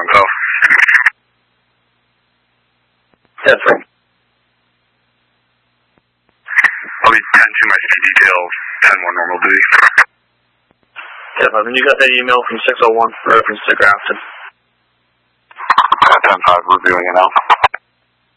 on call. That's right. I'll be 10-2 my speed detail, 10-1 normal duty. 10-11, you got that email from 601, reference to Grafton. 10-5, reviewing it now.